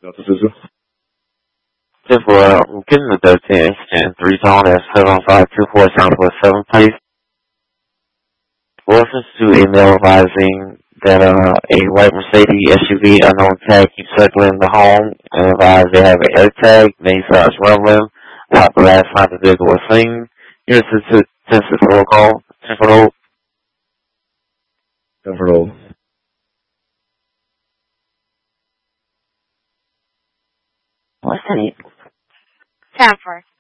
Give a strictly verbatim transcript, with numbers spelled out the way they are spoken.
Delta System. ten four, I'm getting the thirteen and three zone at seven five two four Southwest seven, please. Reference to email advising that uh, a white Mercedes S U V unknown tag keeps circling the home and advise they have an air tag. Then he starts rumbling. Top the last time the vehicle was seen. Here's the census roll call. ten four hold. ten four hold. What's that? ten four.